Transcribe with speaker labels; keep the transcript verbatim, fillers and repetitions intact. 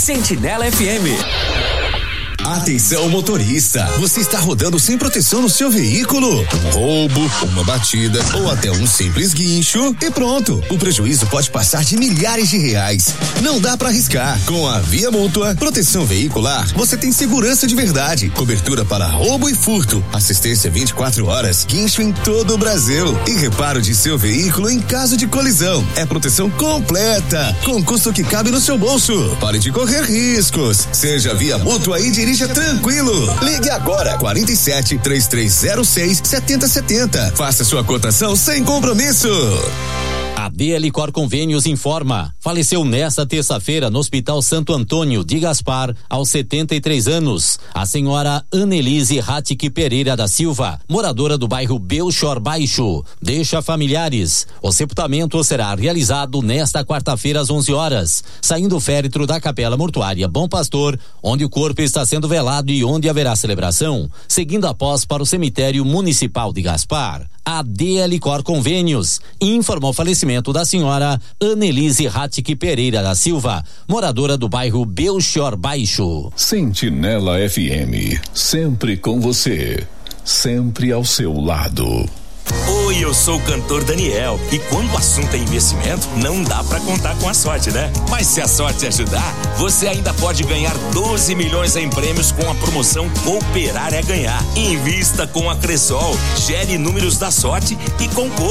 Speaker 1: Sentinela F M.
Speaker 2: Atenção motorista, você está rodando sem proteção no seu veículo? Um roubo, uma batida ou até um simples guincho e pronto. O prejuízo pode passar de milhares de reais. Não dá para arriscar. Com a Via Mútua Proteção Veicular, você tem segurança de verdade, cobertura para roubo e furto, assistência vinte e quatro horas, guincho em todo o Brasil e reparo de seu veículo em caso de colisão. É proteção completa, com custo que cabe no seu bolso. Pare de correr riscos. Seja Via Mútua e dirija tranquilo. Ligue agora quarenta e sete, três três zero seis, setenta setenta. Faça sua cotação sem compromisso.
Speaker 3: A D L Cor Convênios informa. Faleceu nesta terça-feira no Hospital Santo Antônio de Gaspar, aos setenta e três anos, a senhora Annelise Ratic Pereira da Silva, moradora do bairro Belchor Baixo. Deixa familiares. O sepultamento será realizado nesta quarta-feira às onze horas, saindo o féretro da Capela Mortuária Bom Pastor, onde o corpo está sendo velado e onde haverá celebração, seguindo após para o cemitério municipal de Gaspar. A D L Cor Convênios informou o falecimento da senhora Annelise Ratic Pereira da Silva, moradora do bairro Belchor Baixo.
Speaker 4: Sentinela F M, sempre com você, sempre ao seu lado.
Speaker 5: Oi, eu sou o cantor Daniel e quando o assunto é investimento, não dá pra contar com a sorte, né? Mas se a sorte ajudar, você ainda pode ganhar doze milhões em prêmios com a promoção Cooperar é Ganhar. Invista com a Cressol, gere números da sorte e concorra